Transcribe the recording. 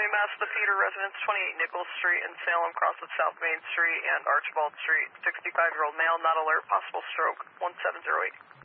UMass The Feeder, residence 28 Nichols Street and Salem, cross of South Main Street and Archibald Street. 65-year-old male, not alert, possible stroke, 1708.